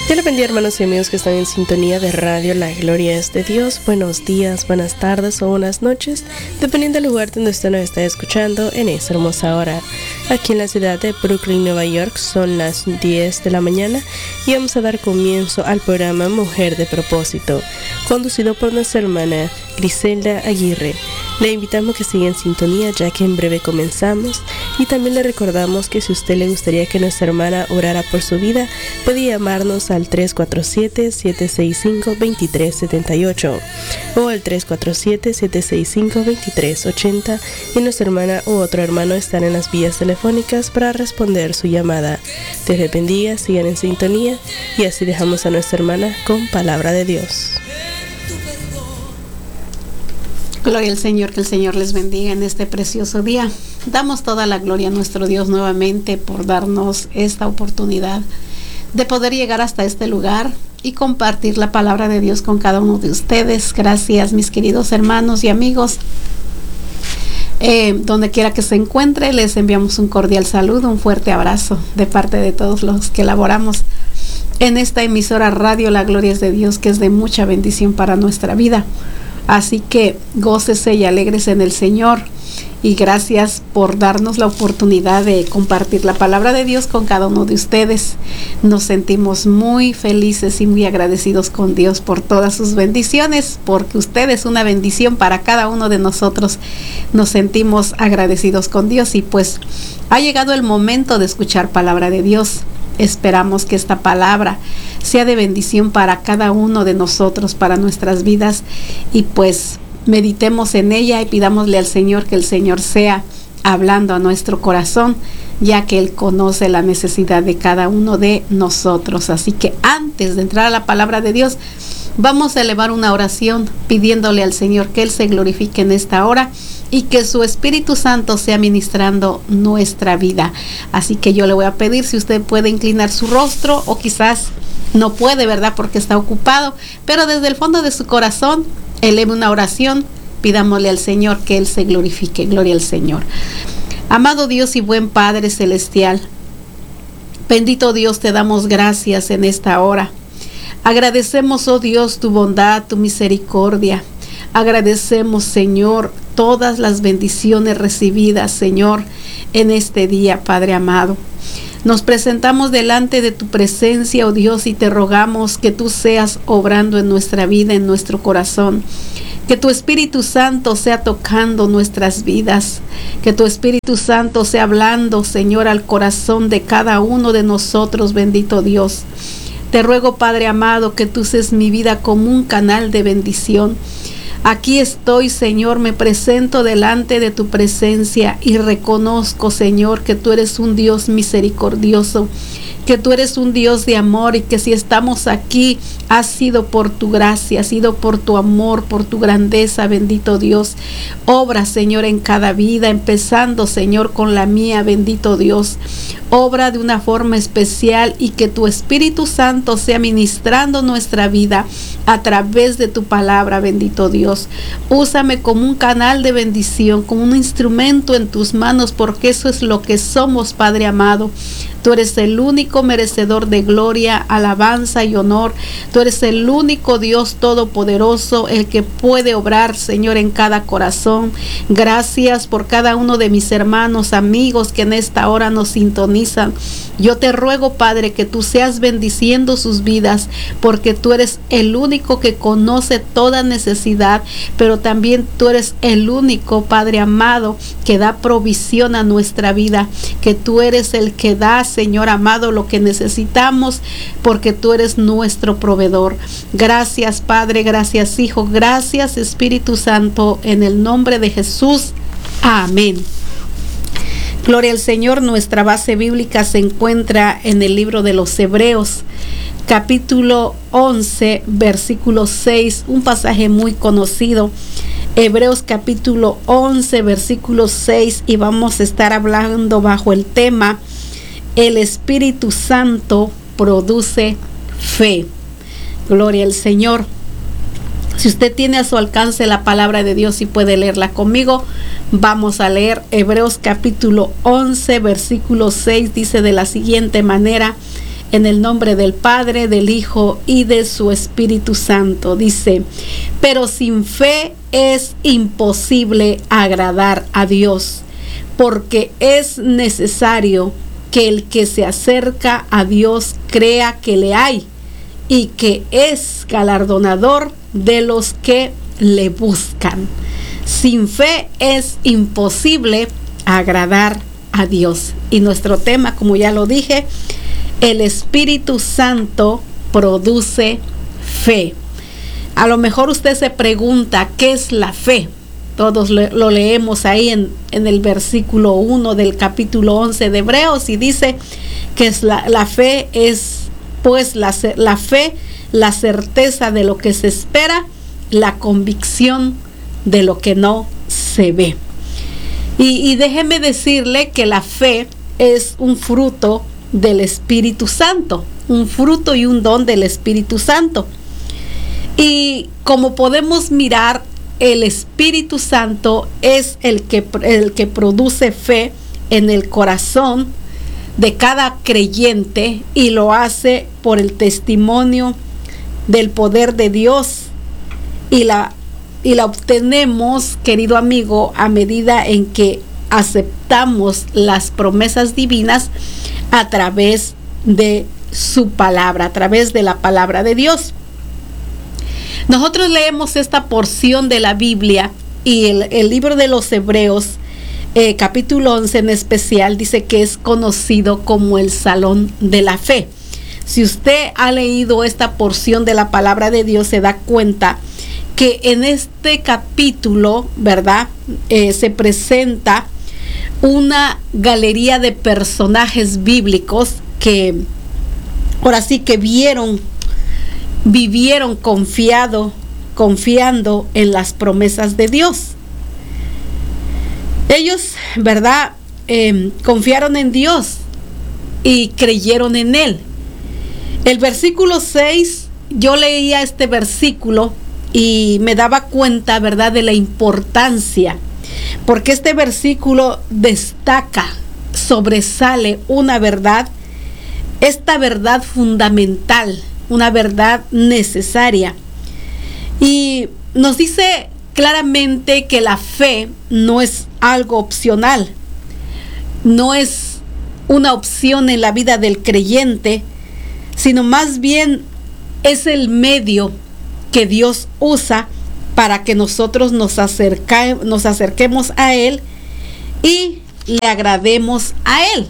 Dios les bendiga, hermanos y amigos que están en sintonía de Radio La Gloria es de Dios. Buenos días, buenas tardes o buenas noches, dependiendo del lugar donde usted nos está escuchando en esta hermosa hora. Aquí en la ciudad de Brooklyn, Nueva York, son las 10 de la mañana y vamos a dar comienzo al programa Mujer de Propósito, conducido por nuestra hermana Griselda Aguirre. Le invitamos que siga en sintonía, ya que en breve comenzamos, y también le recordamos que si a usted le gustaría que nuestra hermana orara por su vida, puede llamarnos al 347-765-2378 o al 347-765-2380, y nuestra hermana u otro hermano están en las vías telefónicas para responder su llamada. Dios les bendiga, sigan en sintonía, y así dejamos a nuestra hermana con palabra de Dios. Gloria al Señor, que el Señor les bendiga en este precioso día. Damos toda la gloria a nuestro Dios nuevamente por darnos esta oportunidad de poder llegar hasta este lugar y compartir la palabra de Dios con cada uno de ustedes. Gracias, mis queridos hermanos y amigos. Donde quiera que se encuentre, les enviamos un cordial saludo, un fuerte abrazo de parte de todos los que laboramos en esta emisora Radio La Gloria es de Dios, que es de mucha bendición para nuestra vida. Así que gócese y alégrese en el Señor, y gracias por darnos la oportunidad de compartir la palabra de Dios con cada uno de ustedes. Nos sentimos muy felices y muy agradecidos con Dios por todas sus bendiciones, porque usted es una bendición para cada uno de nosotros. Nos sentimos agradecidos con Dios, y pues ha llegado el momento de escuchar palabra de Dios. Esperamos que esta palabra sea de bendición para cada uno de nosotros, para nuestras vidas, y pues meditemos en ella y pidámosle al Señor que el Señor sea hablando a nuestro corazón, ya que Él conoce la necesidad de cada uno de nosotros. Así que antes de entrar a la palabra de Dios, vamos a elevar una oración pidiéndole al Señor que Él se glorifique en esta hora y que su Espíritu Santo sea ministrando nuestra vida. Así que yo le voy a pedir si usted puede inclinar su rostro, o quizás no puede, ¿verdad?, porque está ocupado, pero desde el fondo de su corazón eleve una oración, pidámosle al Señor que Él se glorifique. Gloria al Señor. Amado Dios y buen Padre Celestial, bendito Dios, te damos gracias en esta hora. Agradecemos, oh Dios, tu bondad, tu misericordia. Agradecemos, Señor, todas las bendiciones recibidas, Señor, en este día, Padre amado. Nos presentamos delante de tu presencia, oh Dios, y te rogamos que tú seas obrando en nuestra vida, en nuestro corazón. Que tu Espíritu Santo sea tocando nuestras vidas. Que tu Espíritu Santo sea hablando, Señor, al corazón de cada uno de nosotros, bendito Dios. Te ruego, Padre amado, que tú seas mi vida como un canal de bendición. Aquí estoy, Señor, me presento delante de tu presencia y reconozco, Señor, que tú eres un Dios misericordioso, que tú eres un Dios de amor, y que si estamos aquí ha sido por tu gracia, ha sido por tu amor, por tu grandeza, bendito Dios. Obra, Señor, en cada vida, empezando, Señor, con la mía, bendito Dios. Obra de una forma especial, y que tu Espíritu Santo sea ministrando nuestra vida a través de tu palabra, bendito Dios. Úsame como un canal de bendición, como un instrumento en tus manos, porque eso es lo que somos, Padre amado. Tú eres el único merecedor de gloria, alabanza y honor. Tú eres el único Dios todopoderoso, el que puede obrar, Señor, en cada corazón. Gracias por cada uno de mis hermanos, amigos que en esta hora nos sintonizan. Yo te ruego, Padre, que tú seas bendiciendo sus vidas, porque tú eres el único que conoce toda necesidad, pero también tú eres el único, Padre amado, que da provisión a nuestra vida, que tú eres el que da, Señor amado, lo que necesitamos, porque tú eres nuestro proveedor. Gracias, Padre, gracias, Hijo, gracias, Espíritu Santo, en el nombre de Jesús. Amén. Gloria al Señor. Nuestra base bíblica se encuentra en el libro de los Hebreos, capítulo 11, versículo 6, un pasaje muy conocido. Hebreos capítulo 11, versículo 6, y vamos a estar hablando bajo el tema: el Espíritu Santo produce fe. Gloria al Señor. Si usted tiene a su alcance la palabra de Dios y puede leerla conmigo, vamos a leer Hebreos capítulo 11, versículo 6. Dice de la siguiente manera: En el nombre del Padre, del Hijo y de su Espíritu Santo. Dice, pero sin fe es imposible agradar a Dios, porque es necesario que el que se acerca a Dios crea que le hay y que es galardonador de los que le buscan. Sin fe es imposible agradar a Dios. Y nuestro tema, como ya lo dije, el Espíritu Santo produce fe. A lo mejor usted se pregunta, ¿qué es la fe? Todos lo leemos ahí en el versículo 1 del capítulo 11 de Hebreos, y dice que la fe es, pues, la fe, la certeza de lo que se espera, la convicción de lo que no se ve. Y déjeme decirle que la fe es un fruto del Espíritu Santo, un fruto y un don del Espíritu Santo. Y como podemos mirar, el Espíritu Santo es el que produce fe en el corazón de cada creyente, y lo hace por el testimonio del poder de Dios, y la obtenemos, querido amigo, a medida en que aceptamos las promesas divinas a través de su palabra, a través de la palabra de Dios. Nosotros leemos esta porción de la Biblia, y el libro de los Hebreos, capítulo 11 en especial, dice que es conocido como el Salón de la Fe. Si usted ha leído esta porción de la palabra de Dios, se da cuenta que en este capítulo, ¿verdad?, se presenta una galería de personajes bíblicos que ahora sí que vivieron confiando en las promesas de Dios. Ellos, ¿verdad?, confiaron en Dios y creyeron en Él. El versículo 6, yo leía este versículo y me daba cuenta, ¿verdad?, de la importancia, porque este versículo destaca, sobresale una verdad, esta verdad fundamental, una verdad necesaria. Y nos dice claramente que la fe no es algo opcional, no es una opción en la vida del creyente, sino más bien es el medio que Dios usa para que nosotros nos acerquemos a Él y le agrademos a Él.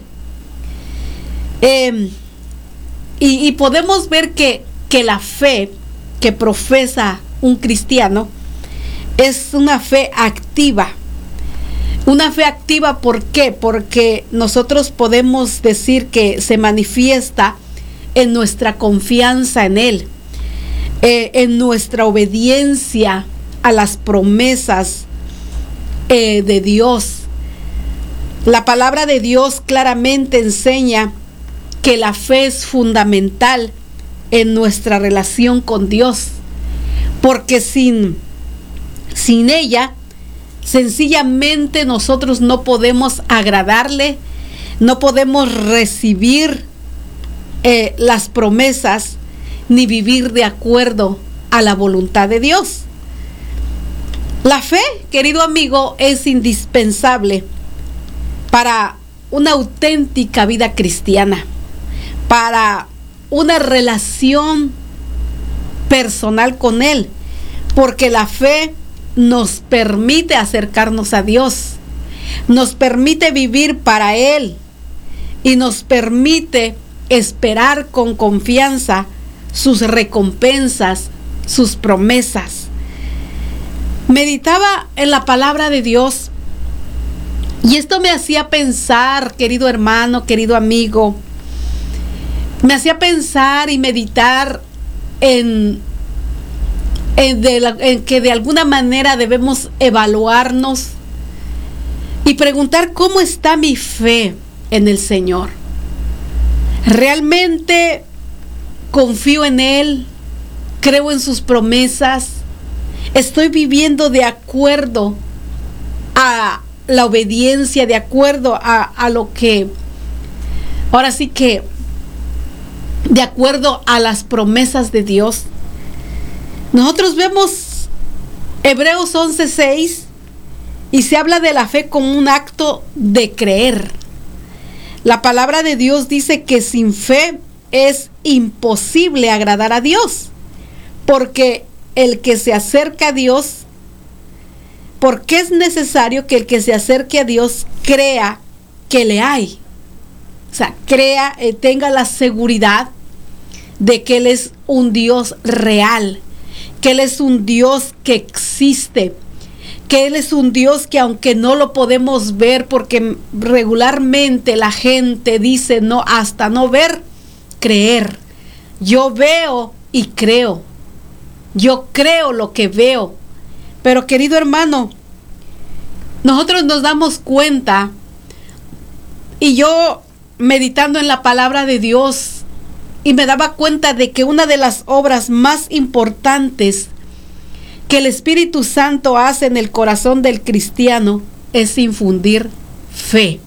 Y podemos ver que la fe que profesa un cristiano es una fe activa. Una fe activa, ¿por qué? Porque nosotros podemos decir que se manifiesta en nuestra confianza en Él, en nuestra obediencia a las promesas de Dios. La palabra de Dios claramente enseña que la fe es fundamental en nuestra relación con Dios, porque sin ella, sencillamente nosotros no podemos agradarle, no podemos recibir las promesas, ni vivir de acuerdo a la voluntad de Dios. La fe, querido amigo, es indispensable para una auténtica vida cristiana, para una relación personal con Él, porque la fe nos permite acercarnos a Dios, nos permite vivir para Él y nos permite esperar con confianza sus recompensas, sus promesas. Meditaba en la palabra de Dios y esto me hacía pensar, querido hermano, querido amigo, me hacía pensar y meditar en que de alguna manera debemos evaluarnos y preguntar cómo está mi fe en el Señor. ¿Realmente confío en Él? ¿Creo en sus promesas? ¿Estoy viviendo de acuerdo a la obediencia, de acuerdo a lo que ahora sí que de acuerdo a las promesas de Dios. Nosotros vemos Hebreos 11:6 y se habla de la fe como un acto de creer. La palabra de Dios dice que sin fe es imposible agradar a Dios, porque el que se acerca a Dios, porque es necesario que el que se acerque a Dios crea que le hay. O sea, crea, tenga la seguridad de que Él es un Dios real, que Él es un Dios que existe, que Él es un Dios que aunque no lo podemos ver, porque regularmente la gente dice no, hasta no ver, creer. Yo veo y creo. Yo creo lo que veo. Pero querido hermano, nosotros nos damos cuenta, y yo meditando en la palabra de Dios, y me daba cuenta de que una de las obras más importantes que el Espíritu Santo hace en el corazón del cristiano es infundir fe.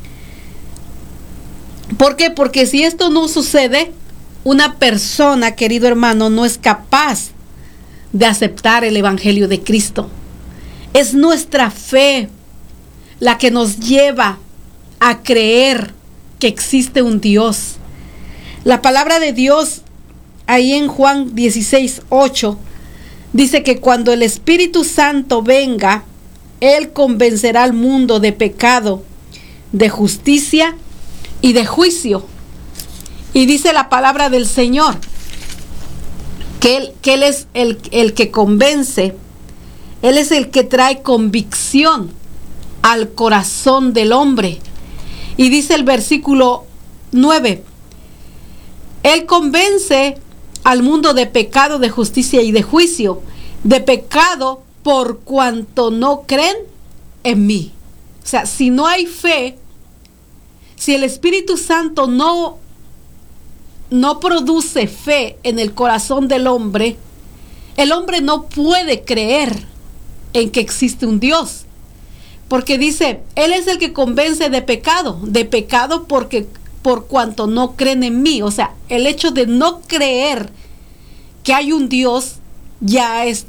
¿Por qué? Porque si esto no sucede, una persona, querido hermano, no es capaz de aceptar el Evangelio de Cristo. Es nuestra fe la que nos lleva a creer que existe un Dios. La palabra de Dios, ahí en Juan 16:8, dice que cuando el Espíritu Santo venga, Él convencerá al mundo de pecado, de justicia y de juicio. Y dice la palabra del Señor que Él es el que convence, Él es el que trae convicción al corazón del hombre. Y dice el versículo 9, Él convence al mundo de pecado, de justicia y de juicio. De pecado por cuanto no creen en mí. O sea, si no hay fe, si el Espíritu Santo no produce fe en el corazón del hombre, el hombre no puede creer en que existe un Dios. Porque dice, Él es el que convence de pecado porque por cuanto no creen en mí. O sea, el hecho de no creer que hay un Dios ya es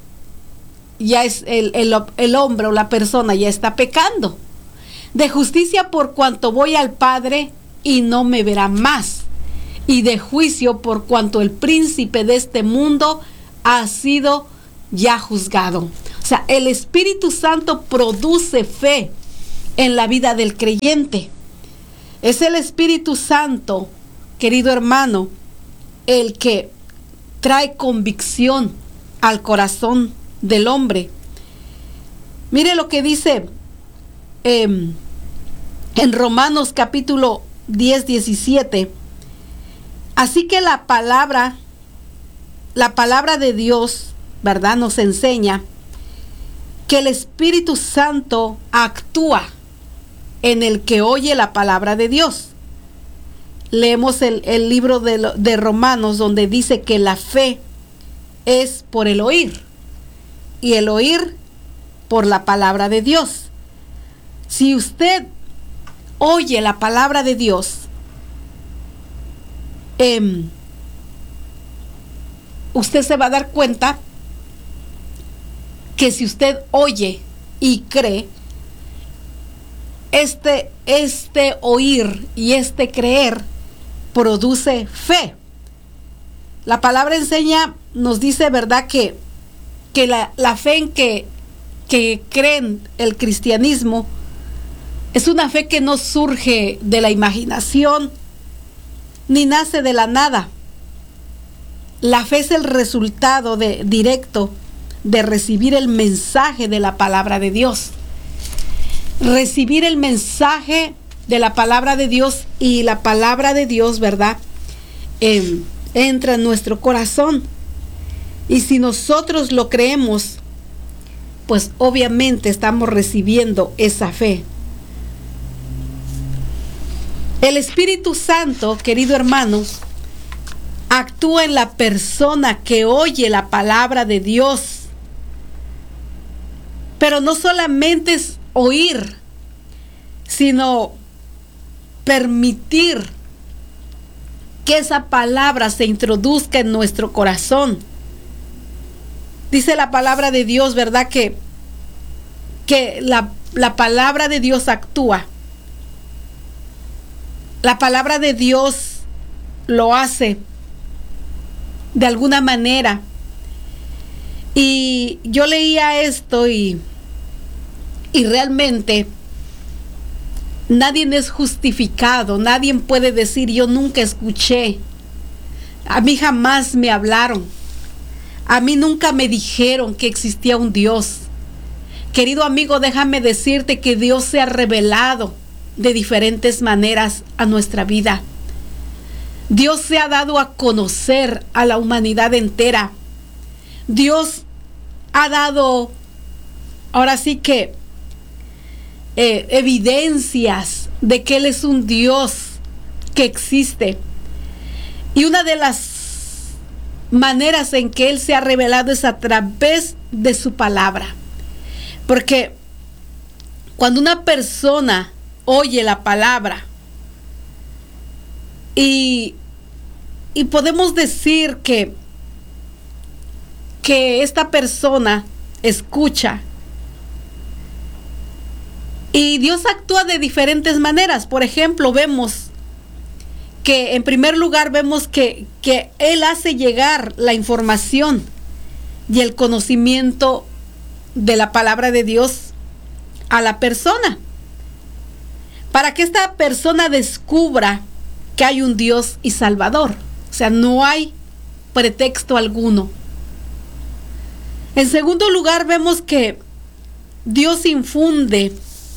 el hombre o la persona ya está pecando. De justicia por cuanto voy al Padre y no me verá más. Y de juicio por cuanto el príncipe de este mundo ha sido ya juzgado. O sea, el Espíritu Santo produce fe en la vida del creyente. Es el Espíritu Santo, querido hermano, el que trae convicción al corazón del hombre. Mire lo que dice en Romanos capítulo 10:17. Así que la palabra de Dios, ¿verdad?, nos enseña que el Espíritu Santo actúa en el que oye la palabra de Dios. Leemos el libro de Romanos, donde dice que la fe es por el oír, y el oír por la palabra de Dios. Si usted oye la palabra de Dios, usted se va a dar cuenta que si usted oye y cree, este oír y este creer produce fe. La palabra nos dice, ¿verdad?, que la fe en que creen el cristianismo es una fe que no surge de la imaginación ni nace de la nada. La fe es el resultado directo de recibir el mensaje de la palabra de Dios. Recibir el mensaje de la palabra de Dios, y la palabra de Dios, ¿verdad?, entra en nuestro corazón. Y si nosotros lo creemos, pues obviamente estamos recibiendo esa fe. El Espíritu Santo, querido hermano, actúa en la persona que oye la palabra de Dios. Pero no solamente es oír, sino permitir que esa palabra se introduzca en nuestro corazón. Dice la palabra de Dios, ¿verdad? Que la palabra de Dios actúa. La palabra de Dios lo hace de alguna manera. Y yo leía esto y realmente nadie es justificado, nadie puede decir yo nunca escuché, a mí jamás me hablaron, a mí nunca me dijeron que existía un Dios. Querido amigo, déjame decirte que Dios se ha revelado de diferentes maneras a nuestra vida. Dios se ha dado a conocer a la humanidad entera. Dios ha dado, ahora sí que, evidencias de que Él es un Dios que existe. Y una de las maneras en que Él se ha revelado es a través de su palabra. Porque cuando una persona oye la palabra y podemos decir que esta persona escucha, y Dios actúa de diferentes maneras. Por ejemplo, vemos que en primer lugar vemos que Él hace llegar la información y el conocimiento de la palabra de Dios a la persona, para que esta persona descubra que hay un Dios y Salvador. O sea, no hay pretexto alguno. En segundo lugar, vemos que Dios infunde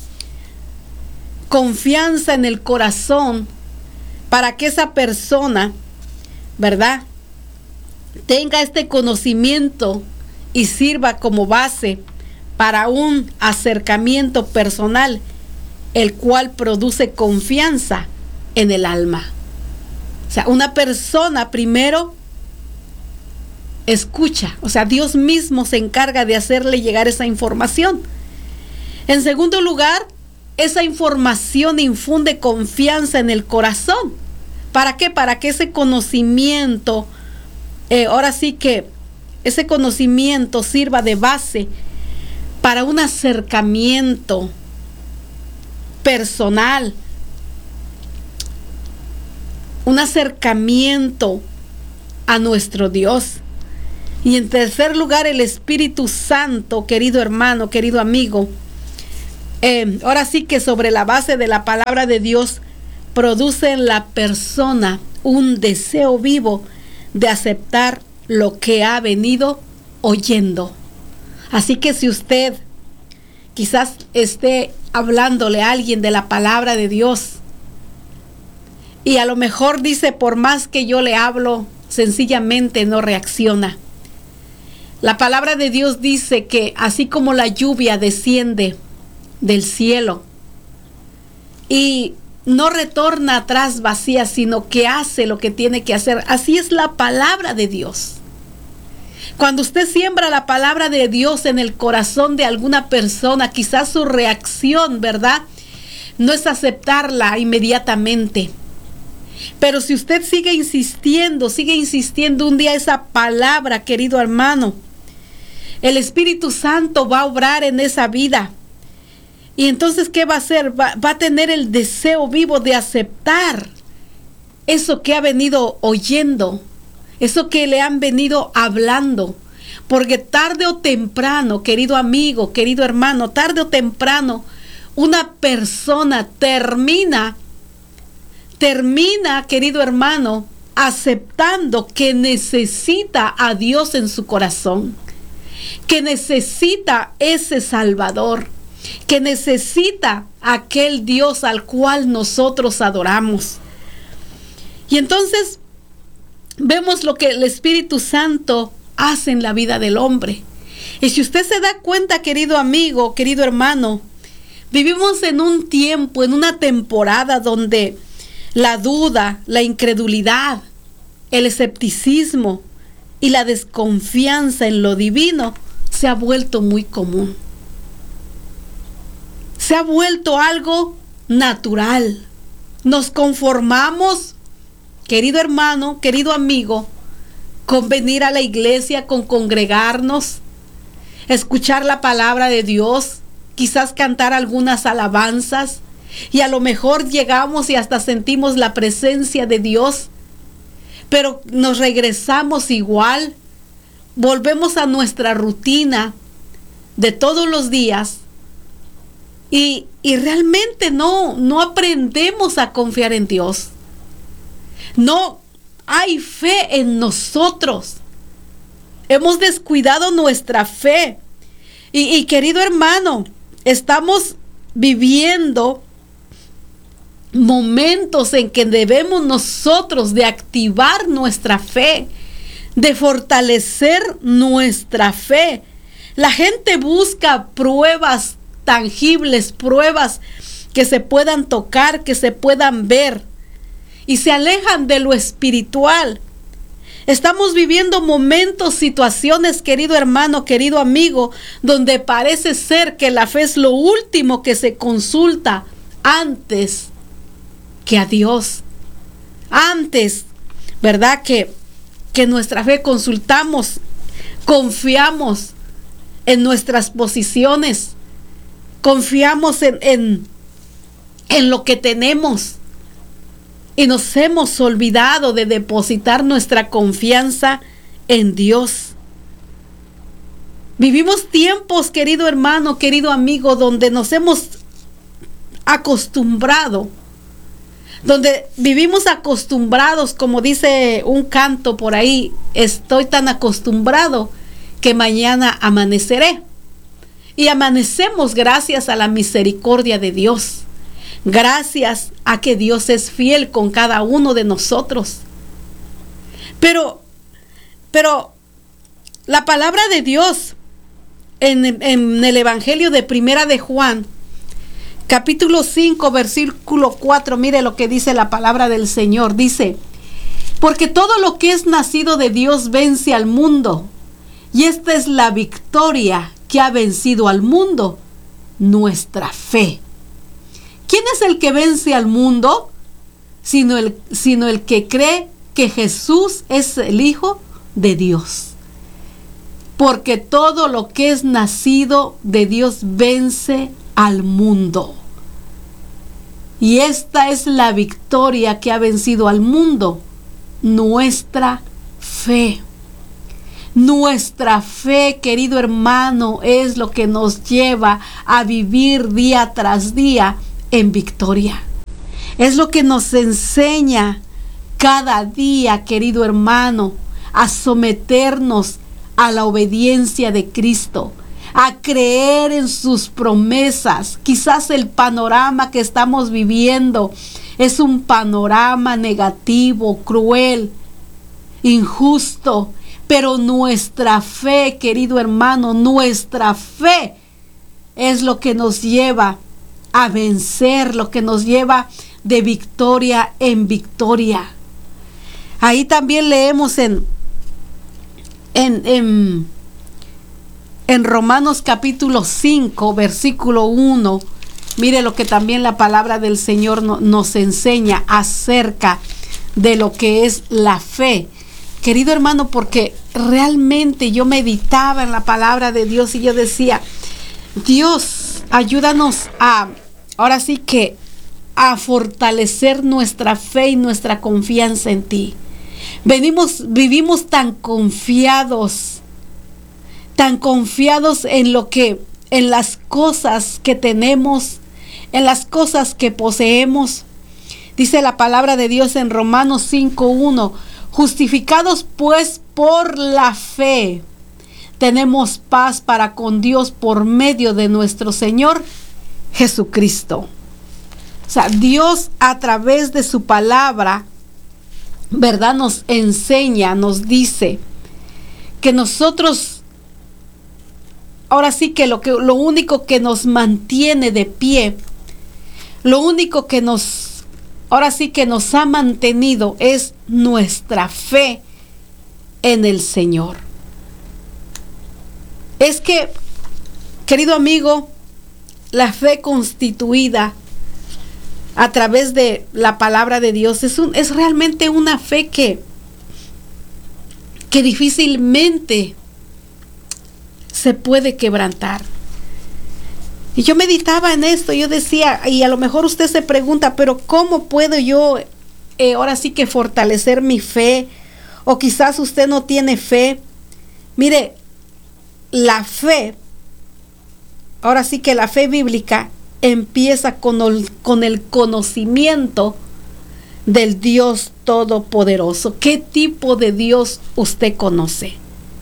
confianza en el corazón para que esa persona, ¿verdad?, tenga este conocimiento y sirva como base para un acercamiento personal, el cual produce confianza en el alma. O sea, una persona primero escucha, o sea, Dios mismo se encarga de hacerle llegar esa información. En segundo lugar, esa información infunde confianza en el corazón. ¿Para qué? Para que ese conocimiento, ahora sí que ese conocimiento sirva de base para un acercamiento personal, un acercamiento a nuestro Dios. Y en tercer lugar, el Espíritu Santo, querido hermano, querido amigo, ahora sí que sobre la base de la palabra de Dios, produce en la persona un deseo vivo de aceptar lo que ha venido oyendo. Así que si usted quizás esté hablándole a alguien de la palabra de Dios y a lo mejor dice, por más que yo le hablo, sencillamente no reacciona. La palabra de Dios dice que así como la lluvia desciende del cielo y no retorna atrás vacía, sino que hace lo que tiene que hacer, así es la palabra de Dios. Cuando usted siembra la palabra de Dios en el corazón de alguna persona, quizás su reacción, ¿verdad?, no es aceptarla inmediatamente. Pero si usted sigue insistiendo un día esa palabra, querido hermano, el Espíritu Santo va a obrar en esa vida. Y entonces, ¿qué va a hacer? Va a tener el deseo vivo de aceptar eso que ha venido oyendo, eso que le han venido hablando. Porque tarde o temprano, querido amigo, querido hermano, tarde o temprano, una persona termina, querido hermano, aceptando que necesita a Dios en su corazón, que necesita ese Salvador, que necesita aquel Dios al cual nosotros adoramos. Y entonces vemos lo que el Espíritu Santo hace en la vida del hombre. Y si usted se da cuenta, querido amigo, querido hermano, vivimos en un tiempo, en una temporada donde la duda, la incredulidad, el escepticismo y la desconfianza en lo divino se ha vuelto muy común. Se ha vuelto algo natural. Nos conformamos querido hermano, querido amigo, con venir a la iglesia, con congregarnos, escuchar la palabra de Dios, quizás cantar algunas alabanzas, y a lo mejor llegamos y hasta sentimos la presencia de Dios, pero nos regresamos igual, volvemos a nuestra rutina de todos los días y realmente no aprendemos a confiar en Dios. No hay fe en nosotros. Hemos descuidado nuestra fe. Y querido hermano, estamos viviendo momentos en que debemos nosotros de activar nuestra fe, de fortalecer nuestra fe. La gente busca pruebas tangibles, pruebas que se puedan tocar, que se puedan ver, y se alejan de lo espiritual. Estamos viviendo momentos, situaciones, querido hermano, querido amigo, donde parece ser que la fe es lo último que se consulta antes que a Dios. Antes, ¿verdad? Que nuestra fe consultamos, confiamos en nuestras posiciones, confiamos en lo que tenemos. Y nos hemos olvidado de depositar nuestra confianza en Dios. Vivimos tiempos, querido hermano, querido amigo, donde nos hemos acostumbrado, donde vivimos acostumbrados, como dice un canto por ahí, estoy tan acostumbrado que mañana amaneceré. Y amanecemos gracias a la misericordia de Dios. Gracias a que Dios es fiel con cada uno de nosotros. Pero la palabra de Dios en el Evangelio de Primera de Juan, capítulo 5, versículo 4, mire lo que dice la palabra del Señor. Dice, porque todo lo que es nacido de Dios vence al mundo, y esta es la victoria que ha vencido al mundo, nuestra fe. ¿Quién es el que vence al mundo? Sino el que cree que Jesús es el Hijo de Dios. Porque todo lo que es nacido de Dios vence al mundo. Y esta es la victoria que ha vencido al mundo, nuestra fe. Nuestra fe, querido hermano, es lo que nos lleva a vivir día tras día en victoria. Es lo que nos enseña cada día, querido hermano, a someternos a la obediencia de Cristo, a creer en sus promesas. Quizás el panorama que estamos viviendo es un panorama negativo, cruel, injusto, pero nuestra fe, querido hermano, nuestra fe es lo que nos lleva a vencer, lo que nos lleva de victoria en victoria. Ahí también leemos en Romanos capítulo 5, versículo 1. Mire lo que también la palabra del Señor nos enseña acerca de lo que es la fe. Querido hermano, porque realmente yo meditaba en la palabra de Dios y yo decía, Dios, ayúdanos ahora sí que a fortalecer nuestra fe y nuestra confianza en ti. Vivimos tan confiados en las cosas que tenemos, en las cosas que poseemos. Dice la palabra de Dios en Romanos 5:1, justificados pues por la fe, tenemos paz para con Dios por medio de nuestro Señor Jesucristo. O sea, Dios a través de su palabra, ¿verdad?, nos enseña, nos dice que nosotros, ahora sí que lo único que nos mantiene de pie, lo único que ahora sí que nos ha mantenido es nuestra fe en el Señor. Es que, querido amigo, la fe constituida, a través de la palabra de Dios. Es realmente una fe que difícilmente se puede quebrantar. Y yo meditaba en esto, yo decía, y a lo mejor usted se pregunta, pero ¿cómo puedo yo ahora sí que fortalecer mi fe? O quizás usted no tiene fe. Mire, la fe, ahora sí que la fe bíblica empieza con el conocimiento del Dios Todopoderoso. ¿Qué tipo de Dios usted conoce?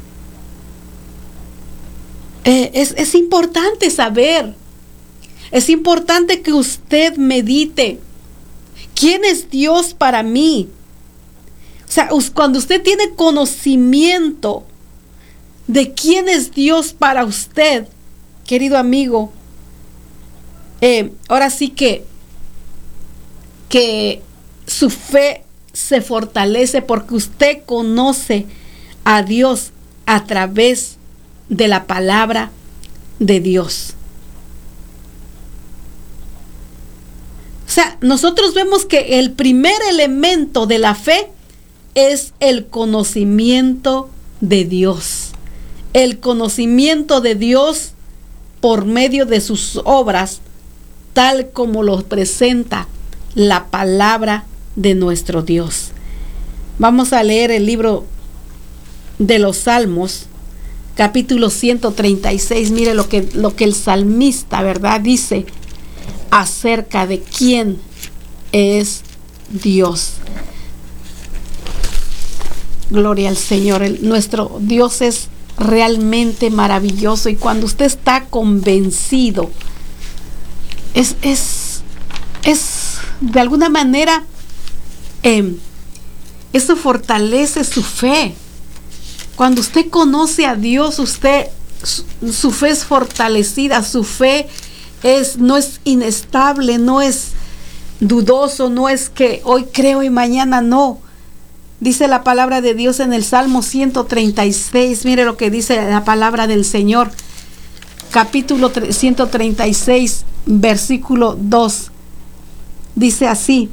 Es importante saber. Es importante que usted medite. ¿Quién es Dios para mí? O sea, cuando usted tiene conocimiento de quién es Dios para usted, querido amigo, ahora sí que su fe se fortalece porque usted conoce a Dios a través de la palabra de Dios. O sea, nosotros vemos que el primer elemento de la fe es el conocimiento de Dios. El conocimiento de Dios por medio de sus obras, tal como lo presenta la palabra de nuestro Dios. Vamos a leer el libro de los Salmos, capítulo 136. Mire lo que el salmista, ¿verdad?, dice acerca de quién es Dios. Gloria al Señor. Nuestro Dios es realmente maravilloso, y cuando usted está convencido, es de alguna manera, eso fortalece su fe. Cuando usted conoce a Dios, su fe es fortalecida, su fe no es inestable, no es dudoso, no es que hoy creo y mañana no. Dice la palabra de Dios en el Salmo 136, mire lo que dice la palabra del Señor, capítulo 136, versículo 2. Dice así: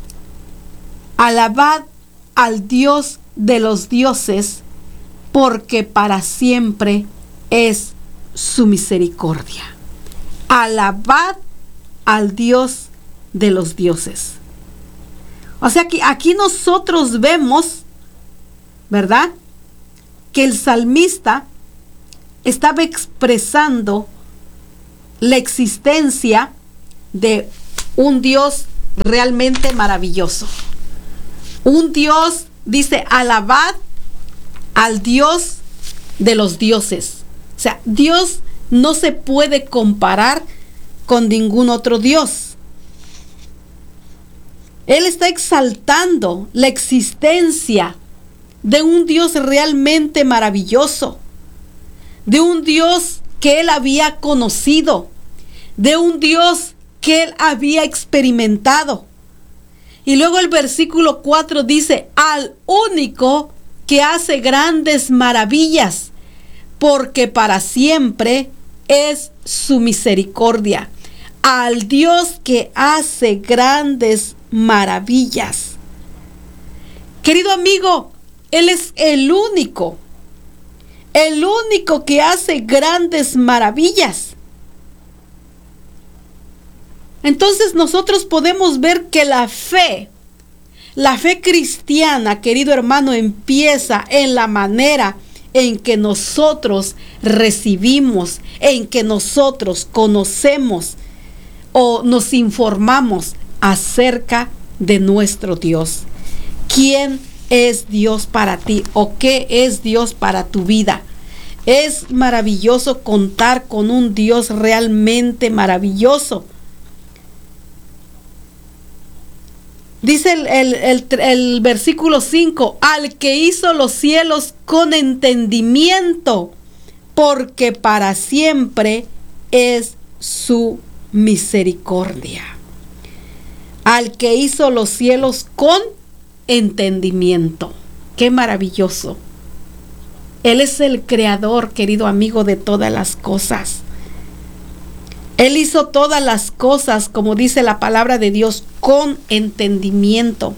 alabad al Dios de los dioses, porque para siempre es su misericordia. Alabad al Dios de los dioses. O sea que aquí nosotros vemos, ¿verdad?, que el salmista estaba expresando la existencia de un Dios realmente maravilloso. Un Dios, dice, alabad al Dios de los dioses. O sea, Dios no se puede comparar con ningún otro Dios. Él está exaltando la existencia de un Dios realmente maravilloso, de un Dios que él había conocido, de un Dios que él había experimentado. Y luego el versículo 4 dice: al único que hace grandes maravillas, porque para siempre es su misericordia. Al Dios que hace grandes maravillas. Querido amigo, Él es el único que hace grandes maravillas. Entonces nosotros podemos ver que la fe cristiana, querido hermano, empieza en la manera en que nosotros recibimos, en que nosotros conocemos o nos informamos acerca de nuestro Dios. ¿Quién es Dios para ti o qué es Dios para tu vida? Es maravilloso contar con un Dios realmente maravilloso. Dice el versículo 5: al que hizo los cielos con entendimiento, porque para siempre es su misericordia. Al que hizo los cielos con entendimiento. ¡Qué maravilloso! Él es el creador, querido amigo, de todas las cosas. Él hizo todas las cosas, como dice la palabra de Dios, con entendimiento.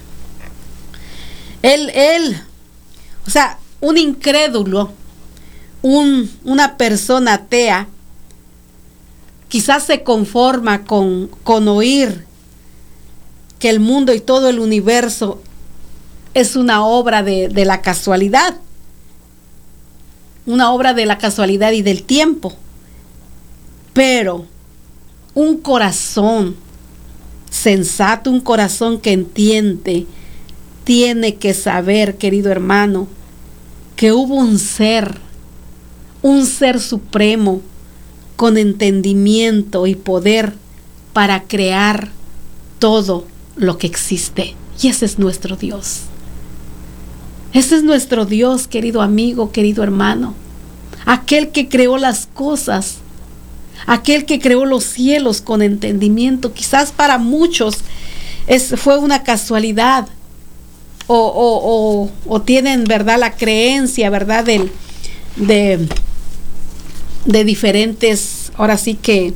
O sea, un incrédulo, una persona atea, quizás se conforma con oír que el mundo y todo el universo es una obra de la casualidad, una obra de la casualidad y del tiempo. Pero un corazón sensato, un corazón que entiende, tiene que saber, querido hermano, que hubo un ser supremo con entendimiento y poder para crear todo lo que existe. Y ese es nuestro Dios. Ese es nuestro Dios, querido amigo, querido hermano. Aquel que creó las cosas, aquel que creó los cielos con entendimiento. Quizás para muchos fue una casualidad o tienen, ¿verdad?, la creencia, ¿verdad?, de diferentes, ahora sí que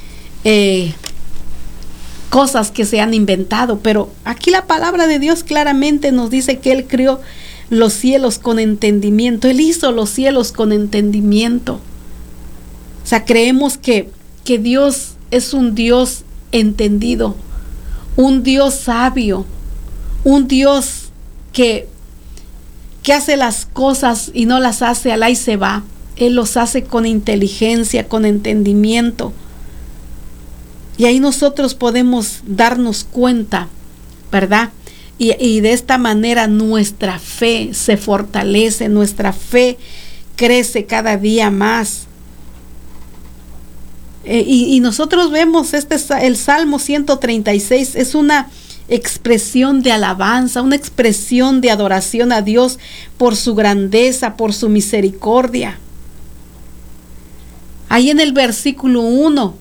cosas que se han inventado. Pero aquí la palabra de Dios claramente nos dice que Él creó los cielos con entendimiento. Él hizo los cielos con entendimiento. O sea, creemos que Dios es un Dios entendido, un Dios sabio, un Dios que hace las cosas y no las hace al ahí se va. Él los hace con inteligencia, con entendimiento. Y ahí nosotros podemos darnos cuenta, ¿verdad? Y de esta manera nuestra fe se fortalece, nuestra fe crece cada día más. Y nosotros vemos el Salmo 136 es una expresión de alabanza, una expresión de adoración a Dios por su grandeza, por su misericordia. Ahí en el versículo 1,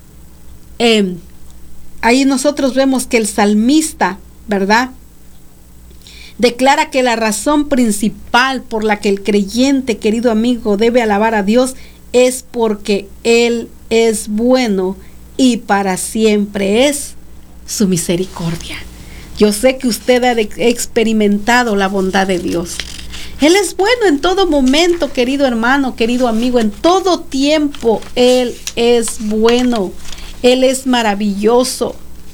ahí nosotros vemos que el salmista, ¿verdad?, declara que la razón principal por la que el creyente, querido amigo, debe alabar a Dios es porque Él es bueno y para siempre es su misericordia. Yo sé que usted ha experimentado la bondad de Dios. Él es bueno en todo momento, querido hermano, querido amigo, en todo tiempo Él es bueno. Él es maravilloso.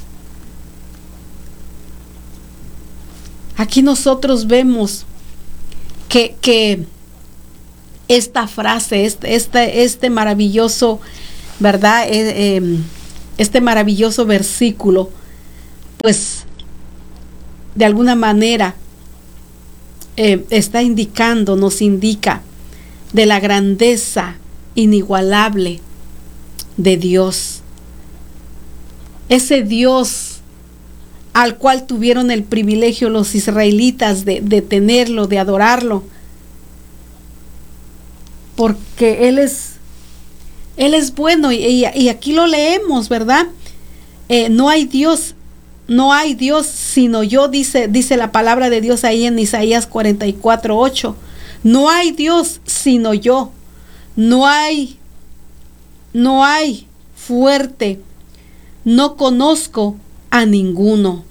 Aquí nosotros vemos que esta frase, este maravilloso, ¿verdad?, este maravilloso versículo, pues de alguna manera nos indica de la grandeza inigualable de Dios. Ese Dios al cual tuvieron el privilegio los israelitas de tenerlo, de adorarlo, porque Él es bueno. Y aquí lo leemos, ¿verdad? No hay Dios sino yo, dice la palabra de Dios ahí en Isaías 44:8. No hay Dios sino yo. No hay fuerte. No conozco a ninguno.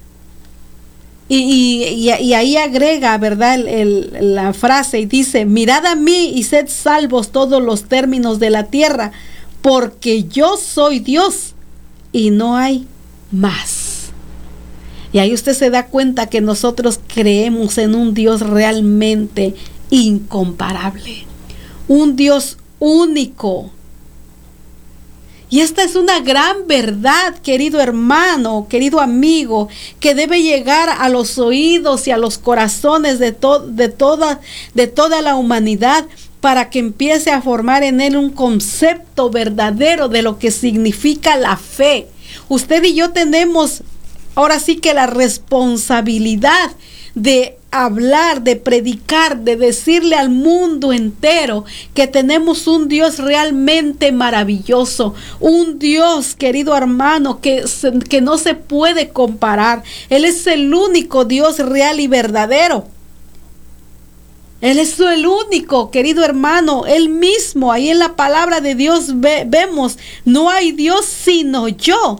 Y ahí agrega, ¿verdad?, la frase y dice: mirad a mí y sed salvos todos los términos de la tierra, porque yo soy Dios y no hay más. Y ahí usted se da cuenta que nosotros creemos en un Dios realmente incomparable, un Dios único. Y esta es una gran verdad, querido hermano, querido amigo, que debe llegar a los oídos y a los corazones de toda la humanidad, para que empiece a formar en él un concepto verdadero de lo que significa la fe. Usted y yo tenemos ahora sí que la responsabilidad de hablar, de predicar, de decirle al mundo entero que tenemos un Dios realmente maravilloso, un Dios, querido hermano, que no se puede comparar. Él es el único Dios real y verdadero. Él es el único, querido hermano, Él mismo. Ahí en la palabra de Dios vemos, no hay Dios sino yo.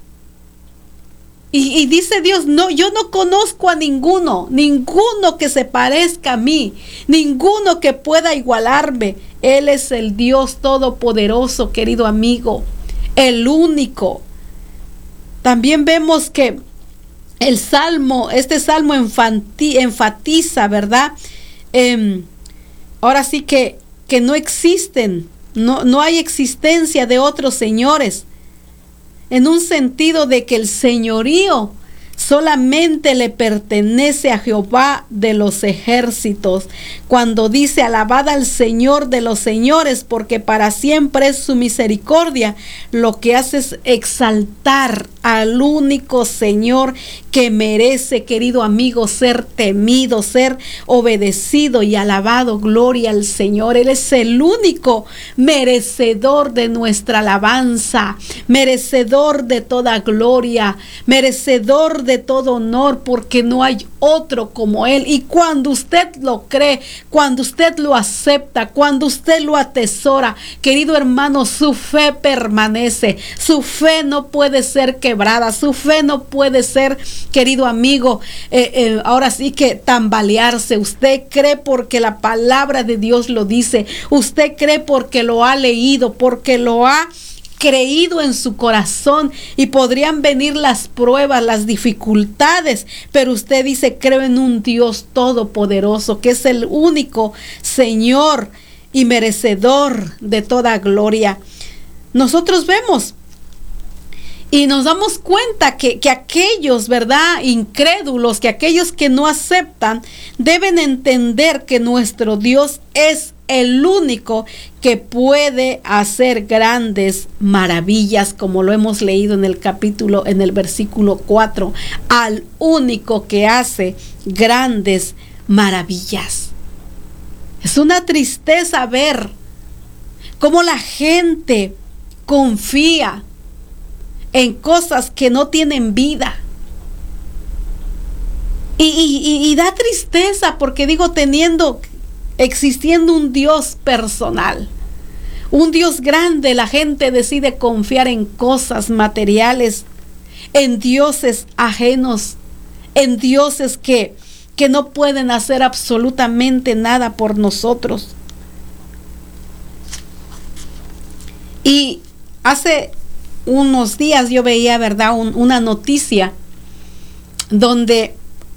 Y dice Dios, no, yo no conozco a ninguno que se parezca a mí, ninguno que pueda igualarme. Él es el Dios todopoderoso, querido amigo, el único. También vemos que este salmo enfatiza, ¿verdad? Ahora sí que no existen, no hay existencia de otros señores, en un sentido de que el señorío solamente le pertenece a Jehová de los ejércitos, cuando dice: alabad al Señor de los señores, porque para siempre es su misericordia. Lo que hace es exaltar al único Señor que merece, querido amigo, ser temido, ser obedecido y alabado. Gloria al Señor. Él es el único merecedor de nuestra alabanza, merecedor de toda gloria, merecedor de todo honor, porque no hay otro como Él. Y cuando usted lo cree, cuando usted lo acepta, cuando usted lo atesora, querido hermano, su fe permanece. Su fe no puede ser quebrada, su fe no puede ser, querido amigo, ahora sí que tambalearse. Usted cree porque la palabra de Dios lo dice. Usted cree porque lo ha leído, porque lo ha creído en su corazón, y podrían venir las pruebas, las dificultades, pero usted dice: creo en un Dios todopoderoso, que es el único Señor y merecedor de toda gloria. Nosotros vemos y nos damos cuenta que aquellos, ¿verdad?, incrédulos, que aquellos que no aceptan, deben entender que nuestro Dios es el único que puede hacer grandes maravillas, como lo hemos leído en el versículo 4, al único que hace grandes maravillas. Es una tristeza ver cómo la gente confía en cosas que no tienen vida. Y da tristeza, porque digo, existiendo un Dios personal, un Dios grande, la gente decide confiar en cosas materiales, en dioses ajenos, en dioses que no pueden hacer absolutamente nada por nosotros. Y hace unos días yo veía, ¿verdad?, una noticia donde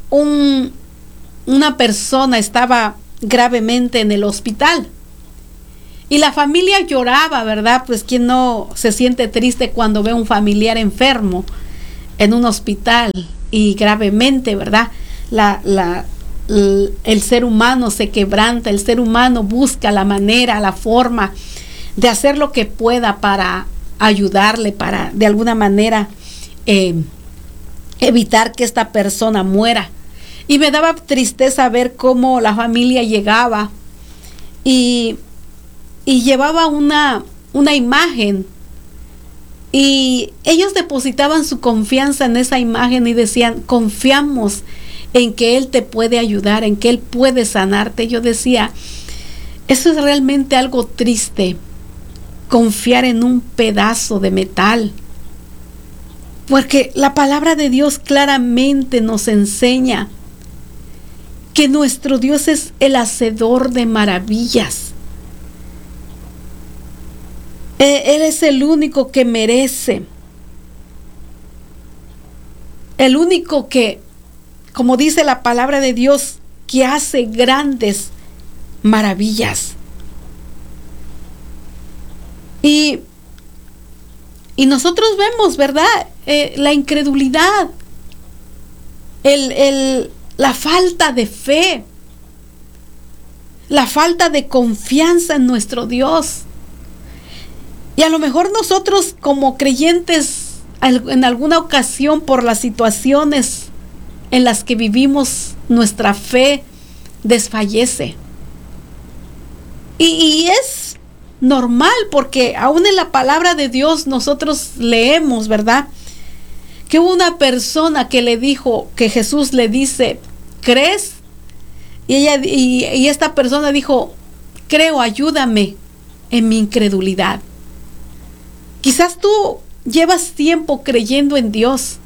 una persona estaba gravemente en el hospital y la familia lloraba, ¿verdad? Pues quién no se siente triste cuando ve un familiar enfermo en un hospital y gravemente, ¿verdad? El ser humano se quebranta, el ser humano busca la manera, la forma de hacer lo que pueda para ayudarle, para de alguna manera evitar que esta persona muera. Y me daba tristeza ver cómo la familia llegaba y llevaba una imagen, y ellos depositaban su confianza en esa imagen y decían: confiamos en que Él te puede ayudar, en que Él puede sanarte. Yo decía, eso es realmente algo triste, confiar en un pedazo de metal, porque la palabra de Dios claramente nos enseña que nuestro Dios es el hacedor de maravillas. Él es el único que merece, el único que, como dice la palabra de Dios, que hace grandes maravillas. Y nosotros vemos, ¿verdad?, la incredulidad, la falta de fe, la falta de confianza en nuestro Dios. Y a lo mejor nosotros como creyentes, en alguna ocasión, por las situaciones en las que vivimos, nuestra fe desfallece. Y es normal, porque aún en la palabra de Dios nosotros leemos, ¿verdad?, que hubo una persona que le dijo, que Jesús le dice: ¿crees? Y esta persona dijo: creo, ayúdame en mi incredulidad. Quizás tú llevas tiempo creyendo en Dios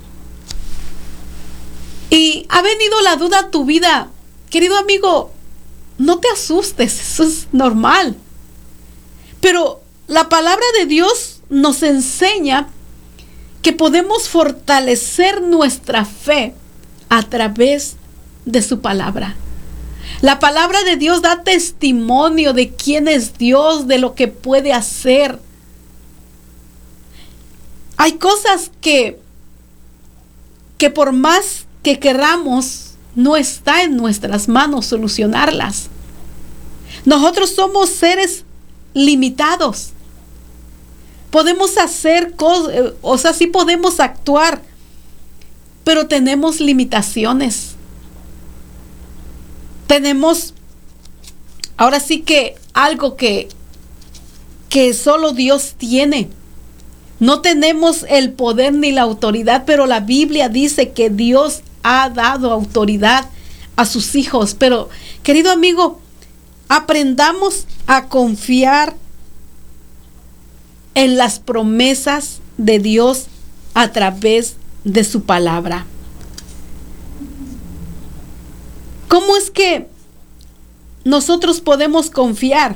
y ha venido la duda a tu vida. Querido amigo, no te asustes, eso es normal. Pero la palabra de Dios nos enseña que podemos fortalecer nuestra fe a través de su palabra. La palabra de Dios da testimonio de quién es Dios, de lo que puede hacer. Hay cosas que por más que queramos, no está en nuestras manos solucionarlas. Nosotros somos seres limitados. Podemos hacer cosas, o sea, sí podemos actuar, pero tenemos limitaciones. Tenemos, ahora sí que algo que solo Dios tiene. No tenemos el poder ni la autoridad, pero la Biblia dice que Dios ha dado autoridad a sus hijos. Pero, querido amigo, aprendamos a confiar en las promesas de Dios a través de su palabra. ¿Cómo es que nosotros podemos confiar?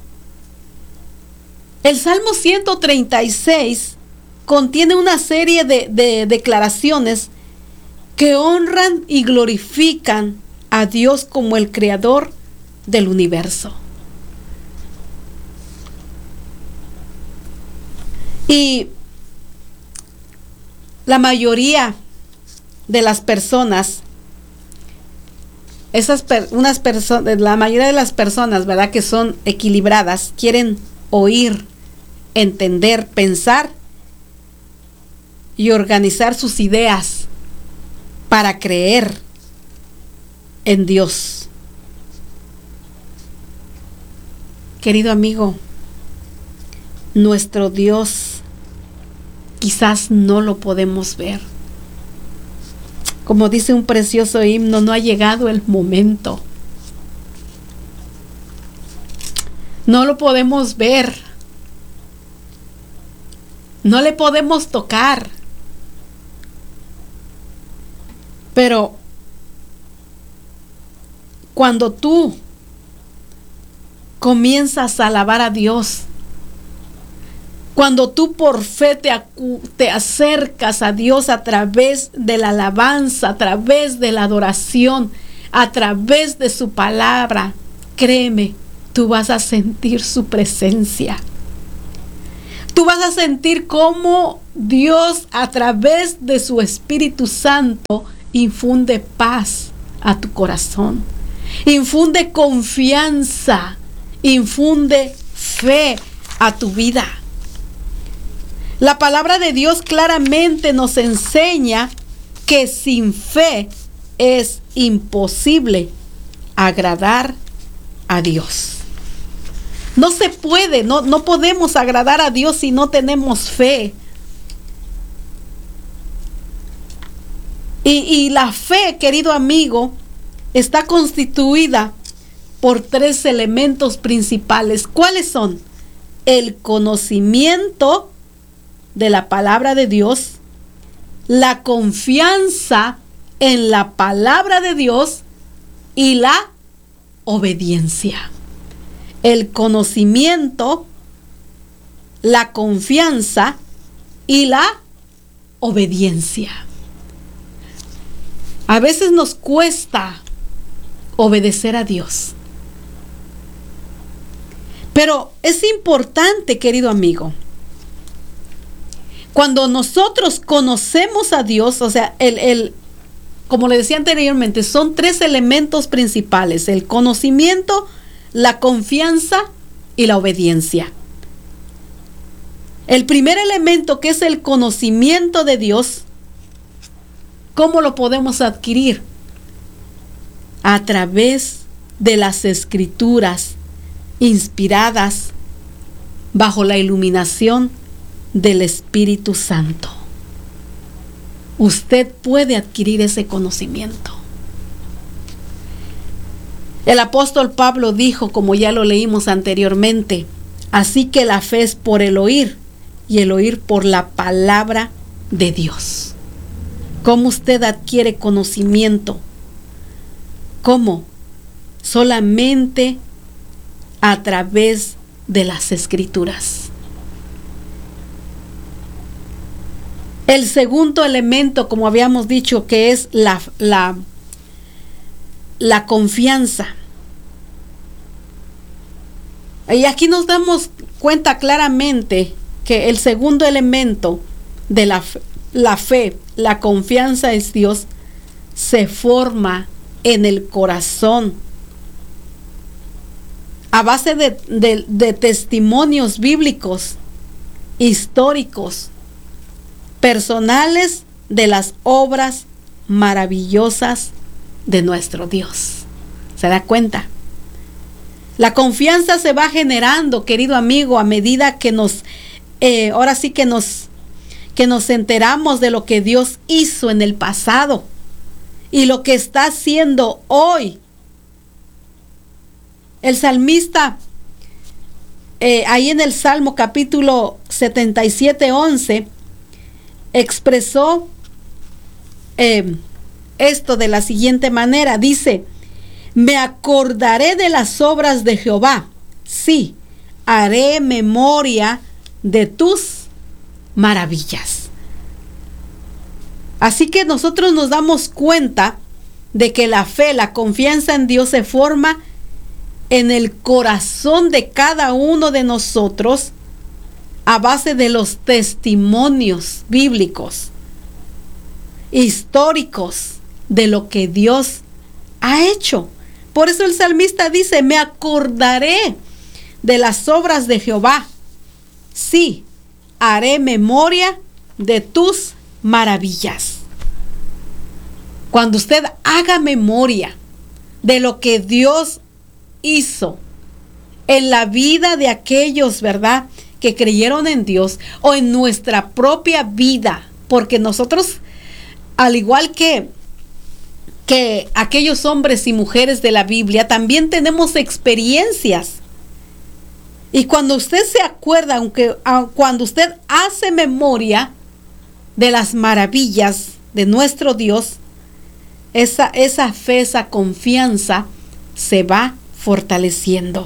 El Salmo 136 contiene una serie de declaraciones que honran y glorifican a Dios como el creador del universo. Y la mayoría de las personas, la mayoría de las personas, ¿verdad?, que son equilibradas, quieren oír, entender, pensar y organizar sus ideas para creer en Dios. Querido amigo, nuestro Dios quizás no lo podemos ver. Como dice un precioso himno, no ha llegado el momento. No lo podemos ver. No le podemos tocar. Pero cuando tú comienzas a alabar a Dios, cuando tú por fe te acercas a Dios a través de la alabanza, a través de la adoración, a través de su palabra, créeme, tú vas a sentir su presencia. Tú vas a sentir cómo Dios a través de su Espíritu Santo infunde paz a tu corazón, infunde confianza, infunde fe a tu vida. La palabra de Dios claramente nos enseña que sin fe es imposible agradar a Dios. No se puede, no podemos agradar a Dios si no tenemos fe. Y la fe, querido amigo, está constituida por 3 elementos principales. ¿Cuáles son? El conocimiento de la palabra de Dios, la confianza en la palabra de Dios y la obediencia. El conocimiento, la confianza y la obediencia. A veces nos cuesta obedecer a Dios. Pero es importante, querido amigo, cuando nosotros conocemos a Dios, o sea, como le decía anteriormente, son 3 elementos principales: el conocimiento, la confianza y la obediencia. El primer elemento, que es el conocimiento de Dios, ¿cómo lo podemos adquirir? A través de las Escrituras inspiradas bajo la iluminación del Espíritu Santo. Usted puede adquirir ese conocimiento. El apóstol Pablo dijo, como ya lo leímos anteriormente, así que la fe es por el oír y el oír por la palabra de Dios. ¿Cómo usted adquiere conocimiento? ¿Cómo? Solamente a través de las Escrituras. El segundo elemento, como habíamos dicho, que es la confianza. Y aquí nos damos cuenta claramente que el segundo elemento de la fe, la confianza es Dios, se forma en el corazón a base de testimonios bíblicos, históricos, personales de las obras maravillosas de nuestro Dios. ¿Se da cuenta? La confianza se va generando, querido amigo, a medida que ahora sí que nos enteramos de lo que Dios hizo en el pasado y lo que está haciendo hoy. El salmista, ahí en el Salmo capítulo 77:11, expresó esto de la siguiente manera. Dice: me acordaré de las obras de Jehová, sí, haré memoria de tus maravillas. Así que nosotros nos damos cuenta de que la fe, la confianza en Dios se forma en el corazón de cada uno de nosotros a base de los testimonios bíblicos, históricos de lo que Dios ha hecho. Por eso el salmista dice: me acordaré de las obras de Jehová, sí, haré memoria de tus maravillas. Cuando usted haga memoria de lo que Dios hizo en la vida de aquellos, ¿verdad?, que creyeron en Dios, o en nuestra propia vida, porque nosotros, al igual que aquellos hombres y mujeres de la Biblia, también tenemos experiencias. Y cuando usted se acuerda, cuando usted hace memoria de las maravillas de nuestro Dios, esa fe, esa confianza se va fortaleciendo.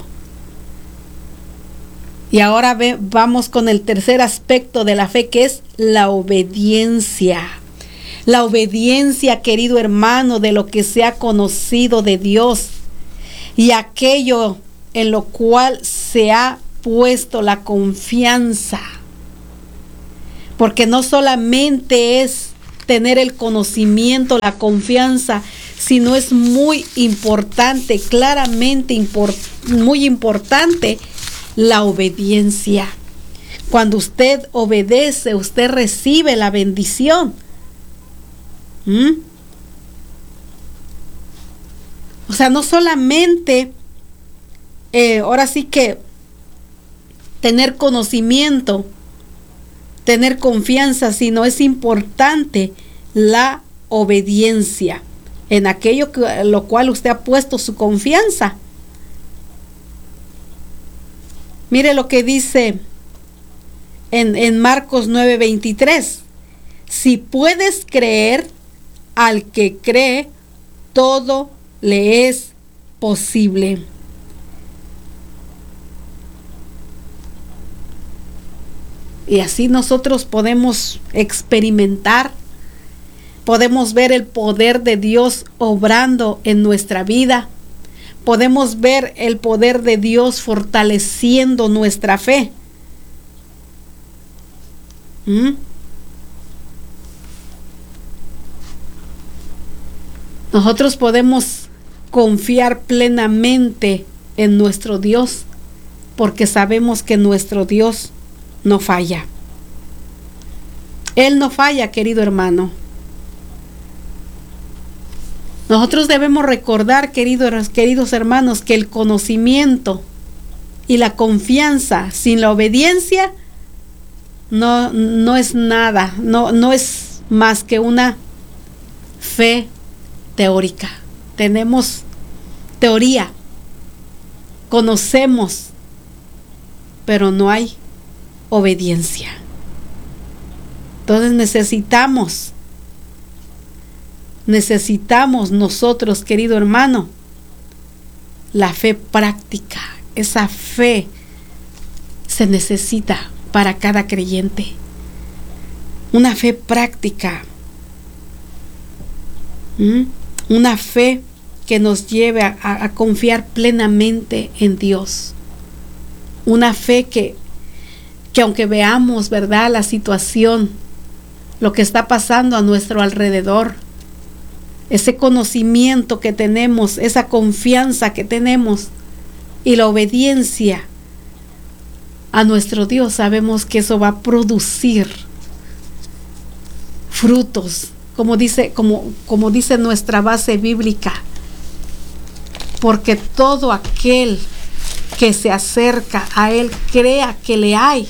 Y ahora vamos con el tercer aspecto de la fe, que es la obediencia. La obediencia, querido hermano, de lo que se ha conocido de Dios y aquello en lo cual se ha puesto la confianza. Porque no solamente es tener el conocimiento, la confianza, sino es muy importante, claramente muy importante, la obediencia. Cuando usted obedece, usted recibe la bendición. O sea, no solamente ahora sí que tener conocimiento, tener confianza, sino es importante la obediencia en aquello lo cual usted ha puesto su confianza. Mire lo que dice en Marcos 9:23. Si puedes creer, al que cree, todo le es posible. Y así nosotros podemos experimentar, podemos ver el poder de Dios obrando en nuestra vida. Podemos ver el poder de Dios fortaleciendo nuestra fe. Nosotros podemos confiar plenamente en nuestro Dios, porque sabemos que nuestro Dios no falla. Él no falla, querido hermano. Nosotros debemos recordar, queridos hermanos, que el conocimiento y la confianza sin la obediencia no es nada, no es más que una fe teórica. Tenemos teoría, conocemos, pero no hay obediencia. Entonces necesitamos nosotros, querido hermano, la fe práctica. Esa fe se necesita para cada creyente. Una fe práctica. Una fe que nos lleve a confiar plenamente en Dios. Una fe que aunque veamos, ¿verdad?, la situación, lo que está pasando a nuestro alrededor, ese conocimiento que tenemos, esa confianza que tenemos y la obediencia a nuestro Dios, sabemos que eso va a producir frutos, como dice nuestra base bíblica, porque todo aquel que se acerca a Él crea que le hay.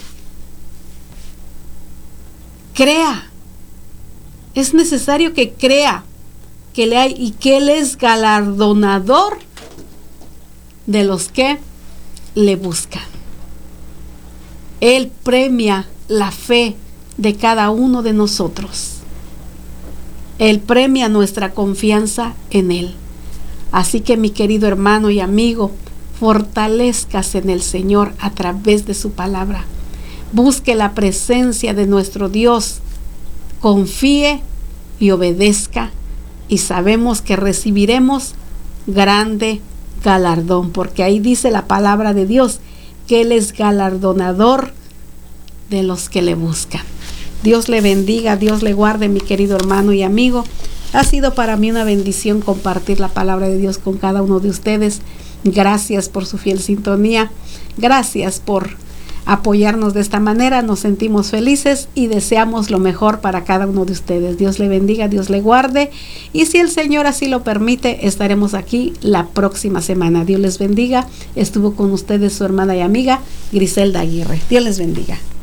Crea. Es necesario que crea que le hay y que Él es galardonador de los que le buscan. Él premia la fe de cada uno de nosotros. Él premia nuestra confianza en Él. Así que, mi querido hermano y amigo, fortalezcase en el Señor a través de su palabra. Busque la presencia de nuestro Dios, confíe y obedezca, y sabemos que recibiremos grande galardón, porque ahí dice la palabra de Dios que Él es galardonador de los que le buscan. Dios le bendiga, Dios le guarde, mi querido hermano y amigo. Ha sido para mí una bendición compartir la palabra de Dios con cada uno de ustedes. Gracias por su fiel sintonía. Gracias por apoyarnos de esta manera. Nos sentimos felices y deseamos lo mejor para cada uno de ustedes. Dios le bendiga, Dios le guarde, y si el Señor así lo permite, estaremos aquí la próxima semana. Dios les bendiga. Estuvo con ustedes su hermana y amiga Griselda Aguirre. Dios les bendiga.